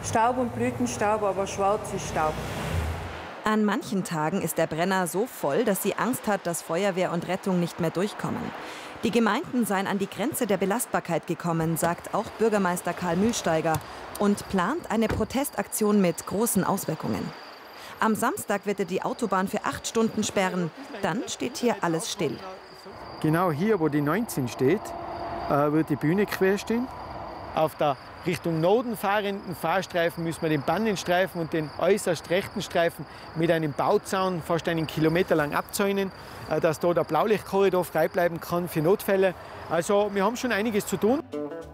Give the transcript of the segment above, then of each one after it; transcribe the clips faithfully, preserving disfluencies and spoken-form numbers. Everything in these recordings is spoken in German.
Staub und Blütenstaub, aber schwarz ist Staub. An manchen Tagen ist der Brenner so voll, dass sie Angst hat, dass Feuerwehr und Rettung nicht mehr durchkommen. Die Gemeinden seien an die Grenze der Belastbarkeit gekommen, sagt auch Bürgermeister Karl Mühlsteiger und plant eine Protestaktion mit großen Auswirkungen. Am Samstag wird er die Autobahn für acht Stunden sperren. Dann steht hier alles still. Genau hier, wo die neunzehn steht, wird die Bühne quer stehen. Auf der Richtung Norden fahrenden Fahrstreifen müssen wir den Bannenstreifen und den äußerst rechten Streifen mit einem Bauzaun fast einen Kilometer lang abzäunen, dass dort der Blaulichtkorridor frei bleiben kann für Notfälle. Also wir haben schon einiges zu tun.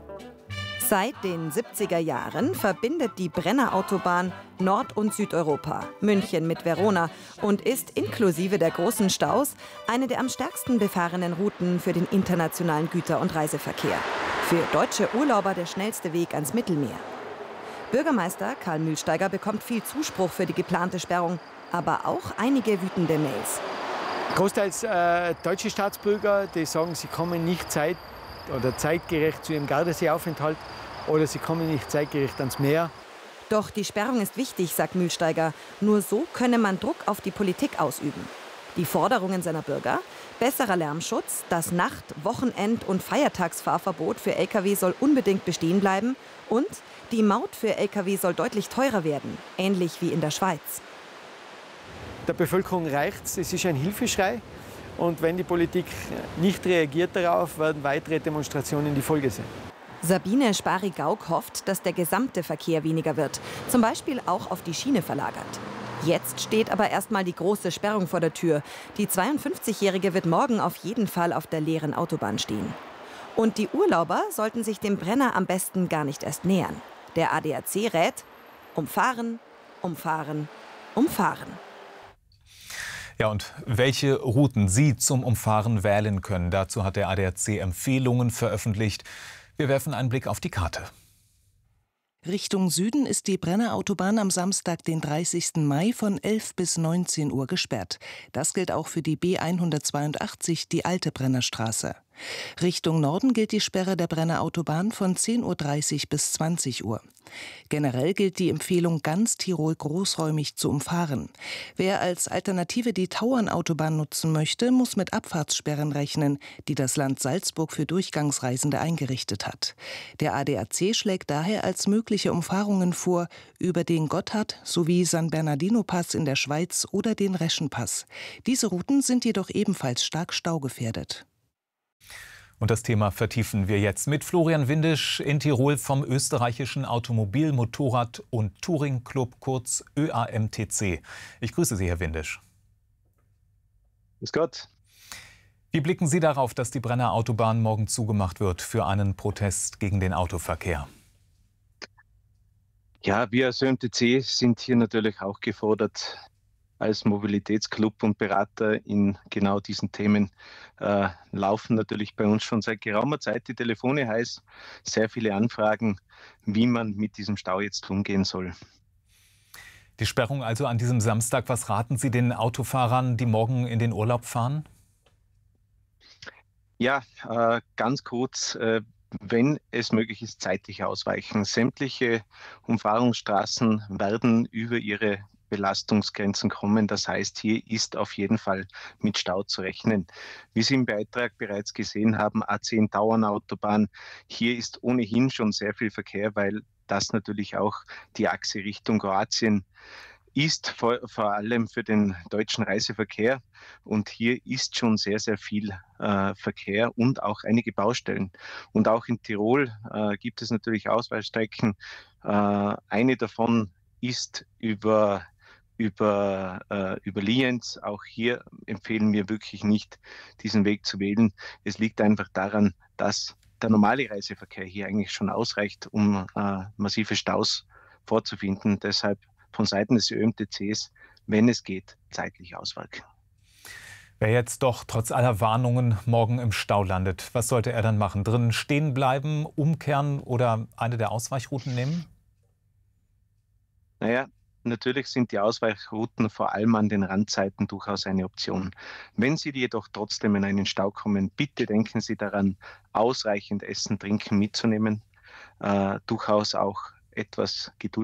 Seit den siebziger Jahren verbindet die Brennerautobahn Nord- und Südeuropa, München mit Verona und ist inklusive der großen Staus eine der am stärksten befahrenen Routen für den internationalen Güter- und Reiseverkehr. Für deutsche Urlauber der schnellste Weg ans Mittelmeer. Bürgermeister Karl Mühlsteiger bekommt viel Zuspruch für die geplante Sperrung, aber auch einige wütende Mails. Großteils äh, deutsche Staatsbürger, die sagen, sie kommen nicht zeit- oder zeitgerecht zu ihrem Gardaseeaufenthalt oder sie kommen nicht zeitgerecht ans Meer. Doch die Sperrung ist wichtig, sagt Mühlsteiger. Nur so könne man Druck auf die Politik ausüben. Die Forderungen seiner Bürger? Besserer Lärmschutz, das Nacht-, Wochenend- und Feiertagsfahrverbot für L K W soll unbedingt bestehen bleiben und die Maut für L K W soll deutlich teurer werden, ähnlich wie in der Schweiz. Der Bevölkerung reicht's, es ist ein Hilfeschrei und wenn die Politik nicht reagiert darauf, werden weitere Demonstrationen die Folge sein. Sabine Spari-Gauck hofft, dass der gesamte Verkehr weniger wird, zum Beispiel auch auf die Schiene verlagert. Jetzt steht aber erstmal die große Sperrung vor der Tür. Die zweiundfünfzigjährige wird morgen auf jeden Fall auf der leeren Autobahn stehen. Und die Urlauber sollten sich dem Brenner am besten gar nicht erst nähern. Der A D A C rät: umfahren, umfahren, umfahren. Ja, und welche Routen Sie zum Umfahren wählen können, dazu hat der A D A C Empfehlungen veröffentlicht. Wir werfen einen Blick auf die Karte. Richtung Süden ist die Brennerautobahn am Samstag, den dreißigsten Mai, von elf bis neunzehn Uhr gesperrt. Das gilt auch für die B hundertzweiundachtzig, die alte Brennerstraße. Richtung Norden gilt die Sperre der Brennerautobahn von zehn Uhr dreißig bis zwanzig Uhr. Generell gilt die Empfehlung, ganz Tirol großräumig zu umfahren. Wer als Alternative die Tauernautobahn nutzen möchte, muss mit Abfahrtssperren rechnen, die das Land Salzburg für Durchgangsreisende eingerichtet hat. Der A D A C schlägt daher als mögliche Umfahrungen vor über den Gotthard sowie San Bernardino-Pass in der Schweiz oder den Reschenpass. Diese Routen sind jedoch ebenfalls stark staugefährdet. Und das Thema vertiefen wir jetzt mit Florian Windisch in Tirol vom österreichischen Automobil-, Motorrad- und Touring-Club, kurz Ö A M T C. Ich grüße Sie, Herr Windisch. Grüß Gott. Wie blicken Sie darauf, dass die Brennerautobahn morgen zugemacht wird für einen Protest gegen den Autoverkehr? Ja, wir als Ö A M T C sind hier natürlich auch gefordert, als Mobilitätsclub und Berater in genau diesen Themen äh, laufen natürlich bei uns schon seit geraumer Zeit die Telefone heiß. Sehr viele Anfragen, wie man mit diesem Stau jetzt umgehen soll. Die Sperrung also an diesem Samstag. Was raten Sie den Autofahrern, die morgen in den Urlaub fahren? Ja, äh, ganz kurz, äh, wenn es möglich ist, zeitlich ausweichen. Sämtliche Umfahrungsstraßen werden über ihre Belastungsgrenzen kommen. Das heißt, hier ist auf jeden Fall mit Stau zu rechnen. Wie Sie im Beitrag bereits gesehen haben, A zehn Tauernautobahn, hier ist ohnehin schon sehr viel Verkehr, weil das natürlich auch die Achse Richtung Kroatien ist, vor, vor allem für den deutschen Reiseverkehr. Und hier ist schon sehr, sehr viel äh, Verkehr und auch einige Baustellen. Und auch in Tirol äh, gibt es natürlich Ausweichstrecken. Äh, eine davon ist über über, äh, über Lienz. Auch hier empfehlen wir wirklich nicht, diesen Weg zu wählen. Es liegt einfach daran, dass der normale Reiseverkehr hier eigentlich schon ausreicht, um äh, massive Staus vorzufinden. Deshalb von Seiten des Ö A M T Cs, wenn es geht, zeitlich ausweichen. Wer jetzt doch trotz aller Warnungen morgen im Stau landet, was sollte er dann machen? Drinnen stehen bleiben, umkehren oder eine der Ausweichrouten nehmen? Naja, natürlich sind die Ausweichrouten vor allem an den Randzeiten durchaus eine Option. Wenn Sie jedoch trotzdem in einen Stau kommen, bitte denken Sie daran, ausreichend Essen, Trinken mitzunehmen, äh, durchaus auch etwas Geduld